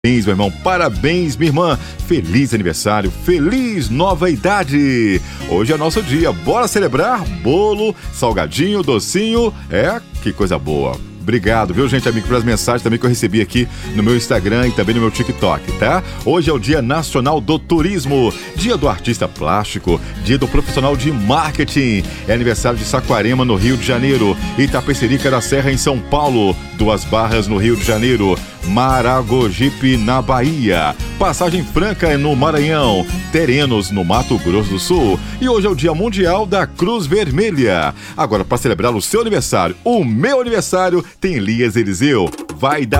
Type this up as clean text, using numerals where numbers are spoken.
Parabéns, meu irmão, parabéns, minha irmã. Feliz aniversário, feliz nova idade. Hoje é nosso dia, bora celebrar? Bolo, salgadinho, docinho, que coisa boa. Obrigado, viu, gente, amigo, pelas mensagens também que eu recebi aqui no meu Instagram e também no meu TikTok, tá? Hoje é o Dia Nacional do Turismo, Dia do Artista Plástico, Dia do Profissional de Marketing. É aniversário de Saquarema, no Rio de Janeiro, Itapecerica da Serra, em São Paulo, Duas Barras, no Rio de Janeiro, Maragogipe, na Bahia, Passagem Franca, no Maranhão, Terenos, no Mato Grosso do Sul. E hoje é o Dia Mundial da Cruz Vermelha. Agora, para celebrar o seu aniversário, o meu aniversário, tem Elias Eliseu. Vai dar